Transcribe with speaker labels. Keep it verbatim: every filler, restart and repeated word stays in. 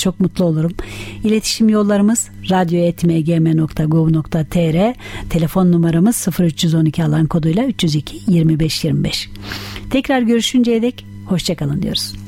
Speaker 1: çok mutlu olurum. İletişim yollarımız radyo et m g m nokta gov nokta t r, telefon numaramız sıfır üç on iki alan koduyla üç yüz iki yirmi beş yirmi beş. Tekrar görüşünceye dek hoşçakalın diyoruz.